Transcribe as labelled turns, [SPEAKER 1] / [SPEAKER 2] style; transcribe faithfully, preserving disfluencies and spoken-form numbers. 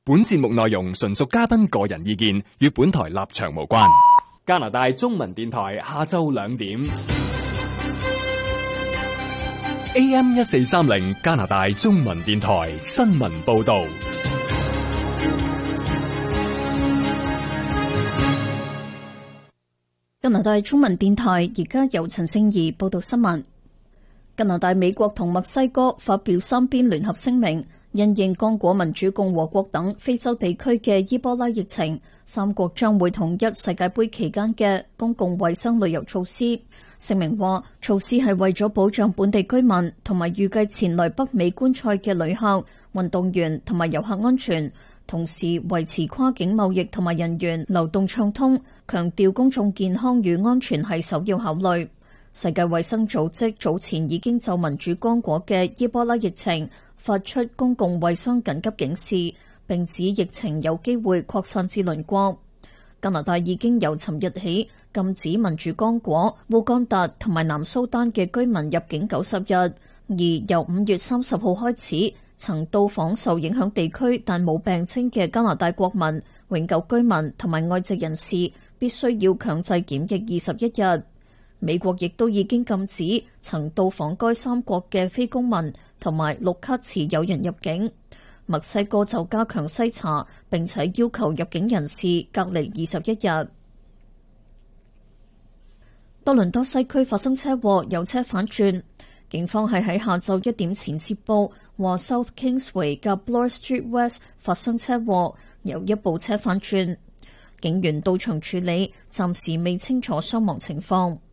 [SPEAKER 1] 本節目內容純屬嘉賓個人意見，與本台立場無關。加拿大中文電台下晝兩點 A M 一四三零加拿大中文電台新聞報道。
[SPEAKER 2] 加拿大中文電台而家由陳聖儀報道新聞。加拿大、美國同墨西哥發表三邊聯合聲明，因應剛果民主共和國等非洲地區嘅伊波拉疫情，三國將會統一世界盃期間嘅公共衛生旅遊措施。聲明話，措施係為咗保障本地居民同埋預計前來北美觀賽嘅旅客、運動員同埋遊客安全，同時維持跨境貿易同埋人員流動暢通，強調公眾健康與安全係首要考慮。世界衛生組織早前已經就民主剛果嘅伊波拉疫情發出公共衛生緊急警示，並指疫情有機會擴散至鄰國。加拿大已經由尋日起禁止民主剛果、烏干達同埋南蘇丹嘅居民入境九十日，而由五月三十號開始，曾到訪受影響地區但冇病徵嘅加拿大國民、永久居民同埋外籍人士必須要強制檢疫二十一日。美國亦都已經禁止曾到訪該三國嘅非公民同埋綠卡持有人入境。墨西哥就加強篩查，並且要求入境人士隔離二十一日。多倫多西區發生車禍，有車反轉。警方係喺下晝一點前接報，話 South Kingsway 嘅 Bloor Street West 發生車禍，有一部車反轉。警員到場處理，暫時未清楚傷亡情況。